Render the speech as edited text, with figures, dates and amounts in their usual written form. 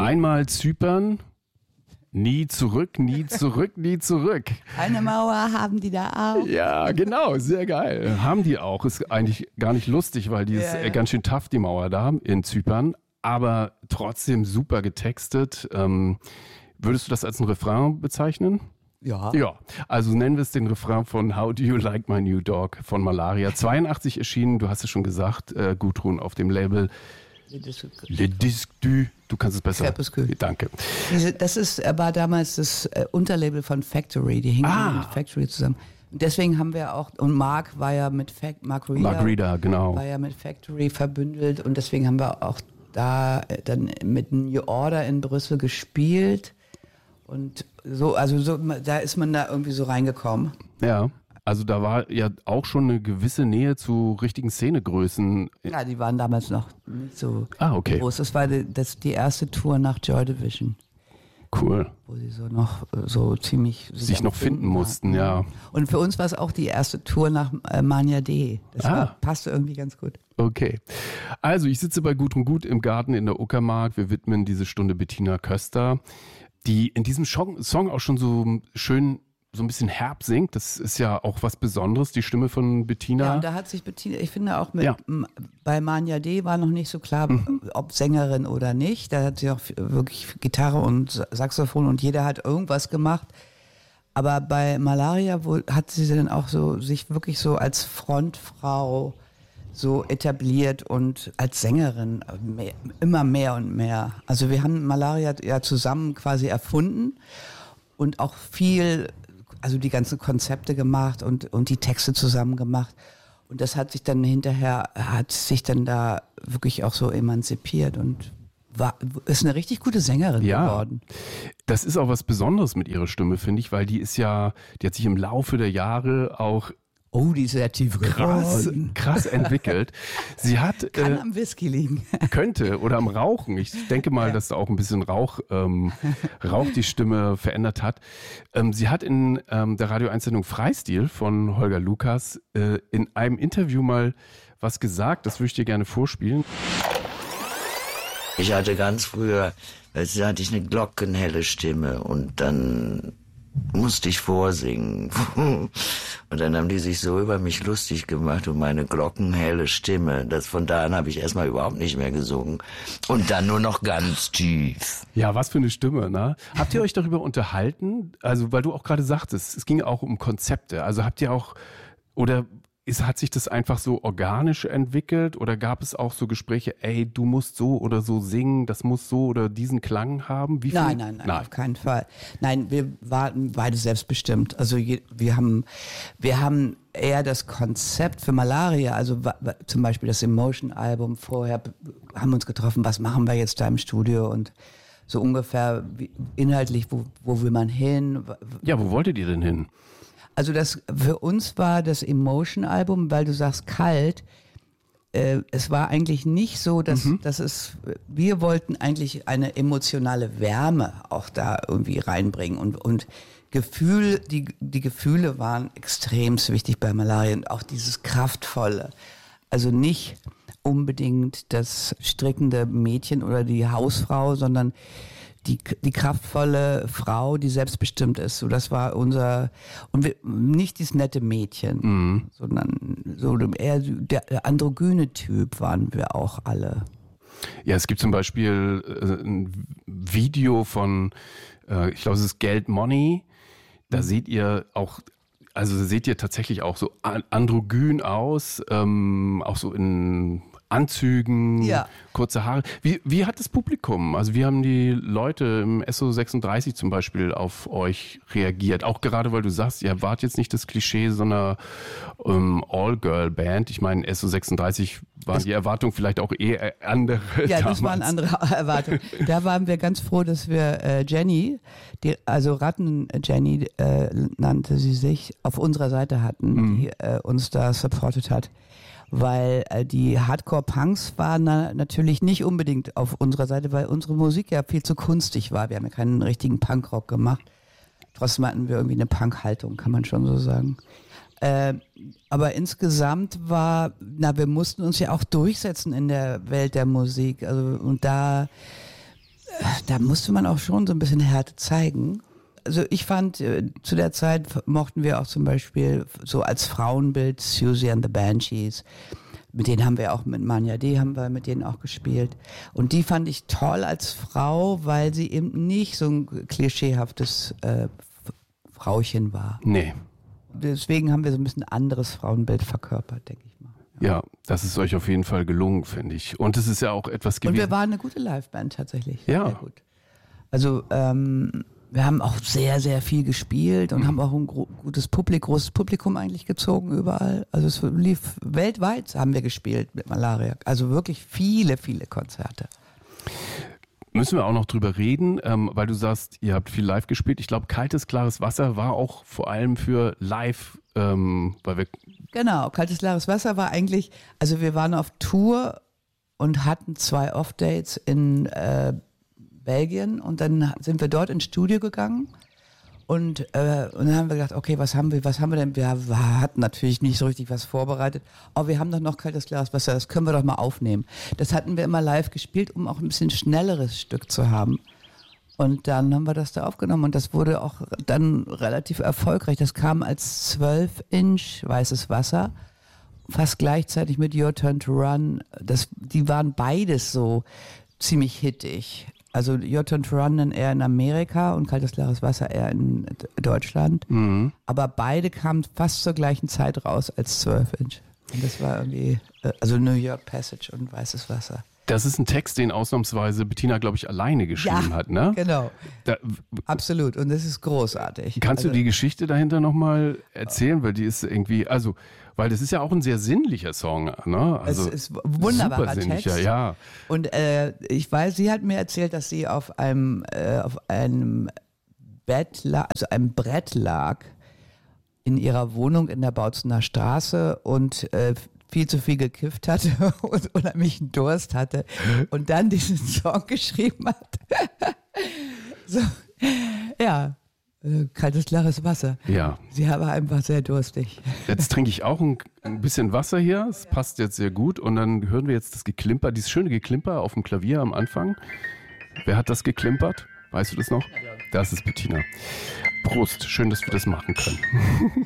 Einmal Zypern, nie zurück, nie zurück, nie zurück. Eine Mauer haben die da auch. Ja, genau, sehr geil. Haben die auch. Ist eigentlich gar nicht lustig, weil die ist ganz schön tough, die Mauer da in Zypern. Aber trotzdem super getextet. Würdest du das als ein Refrain bezeichnen? Ja. Ja, also nennen wir es den Refrain von How Do You Like My New Dog von Malaria. 82 erschienen, du hast es schon gesagt, Gudrun auf dem Label Le Disque du. Du kannst es besser. Danke. Das war damals das Unterlabel von Factory, die hingen mit Factory zusammen. Und deswegen haben wir auch, und Mark war ja mit Mark Reeder, genau. War ja mit Factory verbündelt und deswegen haben wir auch da dann mit New Order in Brüssel gespielt. Und so, da ist man da irgendwie so reingekommen. Ja, also da war ja auch schon eine gewisse Nähe zu richtigen Szenegrößen. Ja, die waren damals noch nicht so okay. groß. Das war die erste Tour nach Joy Division. Cool. Wo sie so noch so ziemlich sich noch finden mussten, ja. Und für uns war es auch die erste Tour nach Mania D. Das passte irgendwie ganz gut. Okay. Also ich sitze bei Gudrun Gut im Garten in der Uckermark. Wir widmen diese Stunde Bettina Köster, die in diesem Song auch schon so schön so ein bisschen herb singt. Das ist ja auch was Besonderes, die Stimme von Bettina. Ja, und da hat sich Bettina, ich finde auch bei Mania D war noch nicht so klar, ob Sängerin oder nicht. Da hat sie auch wirklich Gitarre und Saxophon und jeder hat irgendwas gemacht. Aber bei Malaria hat sie dann auch so sich wirklich so als Frontfrau so etabliert und als Sängerin immer mehr und mehr. Also wir haben Malaria ja zusammen quasi erfunden und auch also die ganzen Konzepte gemacht und die Texte zusammen gemacht. Und das hat sich dann da wirklich auch so emanzipiert und ist eine richtig gute Sängerin geworden. Das ist auch was Besonderes mit ihrer Stimme, finde ich, weil die hat sich im Laufe der Jahre auch die ist sehr tief geworden. Krass entwickelt. Sie hat kann am Whisky liegen. Könnte oder am Rauchen. Ich denke mal, dass da auch ein bisschen Rauch die Stimme verändert hat. Sie hat in der Radio 1 Sendung Freistil von Holger Lukas in einem Interview mal was gesagt. Das würde ich dir gerne vorspielen. Ich hatte ganz früher, hatte ich eine glockenhelle Stimme und dann musste ich vorsingen. Und dann haben die sich so über mich lustig gemacht und meine glockenhelle Stimme. Von da an habe ich erstmal überhaupt nicht mehr gesungen. Und dann nur noch ganz tief. Ja, was für eine Stimme, ne? Habt ihr euch darüber unterhalten? Also, weil du auch gerade sagtest, es ging auch um Konzepte. Also habt ihr auch, oder hat sich das einfach so organisch entwickelt oder gab es auch so Gespräche, du musst so oder so singen, das muss so oder diesen Klang haben? Nein, auf keinen Fall. Nein, wir waren beide selbstbestimmt. Also wir haben eher das Konzept für Malaria, also zum Beispiel das Emotion-Album vorher, haben uns getroffen, was machen wir jetzt da im Studio und so ungefähr inhaltlich, wo will man hin? Ja, wo wolltet ihr denn hin? Also für uns war das Emotion-Album, weil du sagst kalt, es war eigentlich nicht so, dass wir wollten eigentlich eine emotionale Wärme auch da irgendwie reinbringen und Gefühl, die Gefühle waren extrem wichtig bei Malaria und auch dieses Kraftvolle. Also nicht unbedingt das strickende Mädchen oder die Hausfrau, sondern die kraftvolle Frau, die selbstbestimmt ist. So, das war nicht dieses nette Mädchen, sondern so eher der androgyne Typ waren wir auch alle. Ja, es gibt zum Beispiel ein Video von, ich glaube, es ist Geld Money. Da seht ihr tatsächlich auch so androgyn aus, auch so in Anzügen, kurze Haare. Wie hat das Publikum, also wie haben die Leute im SO36 zum Beispiel auf euch reagiert? Auch gerade, weil du sagst, ihr wart jetzt nicht das Klischee, sondern All-Girl-Band. Ich meine, SO36 waren die Erwartungen vielleicht auch andere. Ja, das waren andere Erwartungen. Da waren wir ganz froh, dass wir Jenny, also Ratten-Jenny nannte sie sich, auf unserer Seite hatten, die uns da supportet hat. Weil die Hardcore-Punks waren natürlich nicht unbedingt auf unserer Seite, weil unsere Musik ja viel zu kunstig war. Wir haben ja keinen richtigen Punkrock gemacht. Trotzdem hatten wir irgendwie eine Punk-Haltung, kann man schon so sagen. Aber insgesamt wir mussten uns ja auch durchsetzen in der Welt der Musik. Also, und da Da musste man auch schon so ein bisschen Härte zeigen. Also ich fand, zu der Zeit mochten wir auch zum Beispiel so als Frauenbild Siouxsie and the Banshees. Mit denen haben wir auch, mit Manya D. haben wir mit denen auch gespielt. Und die fand ich toll als Frau, weil sie eben nicht so ein klischeehaftes Frauchen war. Nee. Deswegen haben wir so ein bisschen anderes Frauenbild verkörpert, denke ich mal. Ja, das ist euch auf jeden Fall gelungen, finde ich. Und es ist ja auch etwas gewesen. Und wir waren eine gute Liveband tatsächlich. Ja. Sehr gut. Also wir haben auch sehr, sehr viel gespielt und haben auch ein großes Publikum eigentlich gezogen überall. Also es lief weltweit, haben wir gespielt mit Malaria. Also wirklich viele, viele Konzerte. Müssen wir auch noch drüber reden, weil du sagst, ihr habt viel live gespielt. Ich glaube, Kaltes, klares Wasser war auch vor allem für live, weil wir... Genau, Kaltes, klares Wasser war eigentlich, also wir waren auf Tour und hatten 2 Off-Dates in Belgien und dann sind wir dort ins Studio gegangen und dann haben wir gedacht, okay, was haben wir denn? Wir hatten natürlich nicht so richtig was vorbereitet. Oh, wir haben doch noch Kaltes, klares Wasser, das können wir doch mal aufnehmen. Das hatten wir immer live gespielt, um auch ein bisschen schnelleres Stück zu haben. Und dann haben wir das da aufgenommen und das wurde auch dann relativ erfolgreich. Das kam als 12-Inch Weißes Wasser, fast gleichzeitig mit Your Turn to Run. Die waren beides so ziemlich hittig. Also Your Turn to Run dann eher in Amerika und Kaltes, klares Wasser eher in Deutschland. Mhm. Aber beide kamen fast zur gleichen Zeit raus als 12-Inch. Und das war irgendwie, also New York Passage und Weißes Wasser. Das ist ein Text, den ausnahmsweise Bettina, glaube ich, alleine geschrieben hat, ne? Genau. Absolut. Und das ist großartig. Kannst du die Geschichte dahinter nochmal erzählen? Weil die ist irgendwie, weil das ist ja auch ein sehr sinnlicher Song, ne? Also es ist ein wunderbarer super Text. Ja. Und ich weiß, sie hat mir erzählt, dass sie auf einem Brett lag in ihrer Wohnung in der Bautzener Straße und viel zu viel gekifft hatte und unheimlichen Durst hatte und dann diesen Song geschrieben hat. So, ja, kaltes, klares Wasser. Ja. Sie war einfach sehr durstig. Jetzt trinke ich auch ein bisschen Wasser hier, es passt jetzt sehr gut und dann hören wir jetzt das Geklimper, dieses schöne Geklimper auf dem Klavier am Anfang. Wer hat das geklimpert? Weißt du das noch? Das ist Bettina. Prost, schön, dass wir das machen können.